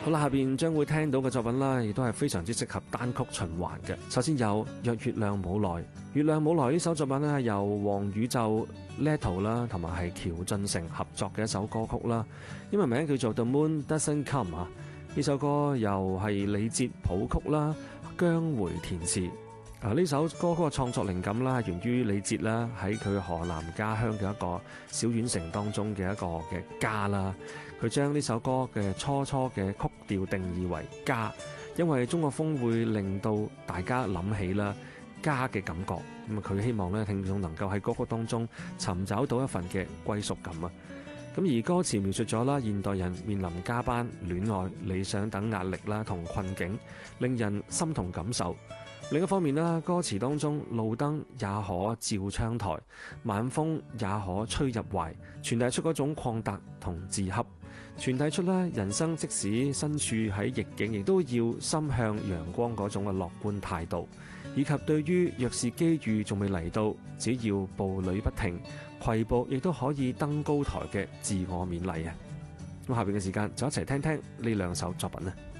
好啦，下邊將會聽到嘅作品啦，亦都係非常之適合單曲循環嘅。首先有《若月亮冇來》，《月亮冇來》呢首作品呢，由黃宇宙、Leto 啦，同埋係喬俊成合作嘅一首歌曲啦。英文名叫做 The Moon Doesn't Come 啊。呢首歌又係李哲譜曲啦，姜回填詞。呢首歌曲嘅創作靈感啦，源於李哲啦喺佢河南家鄉嘅一個小縣城當中嘅一個嘅家啦。佢將呢首歌嘅初嘅曲調定義為家，因為中國風會令到大家諗起啦家嘅感覺。咁啊，佢希望咧聽眾能夠喺歌曲當中尋找到一份嘅歸屬感啊。咁而歌詞描述咗啦現代人面臨加班、戀愛、理想等壓力啦同困境，令人心同感受。另一方面啦，歌詞當中路燈也可照窗台，晚風也可吹入懷，傳遞出嗰種曠達同自洽，傳遞出啦人生即使身處喺逆境，亦都要心向陽光嗰種嘅樂觀態度，以及對於若是機遇仲未嚟到，只要步履不停，攜步亦都可以登高台嘅自我勉勵啊！咁下邊嘅時間就一齊聽聽呢兩首作品啊！